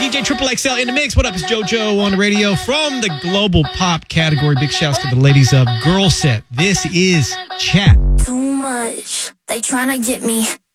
DJ Triple XL in the mix. What up? It's JoJo on the radio from the global pop category. Big shouts to the ladies of Girl Set. This is Chat. Too much. They tryna get me.